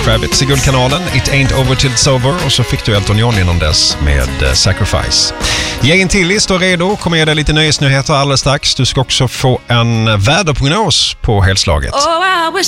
Kravitz i Guldkanalen, It Ain't Over Till It's Over, och så fick du Elton John innan dess med Sacrifice. Gängen Tilly står redo, kommer ge dig lite nöjesnyheter alldeles strax. Du ska också få en väderprognos på helslaget. Oh, I wish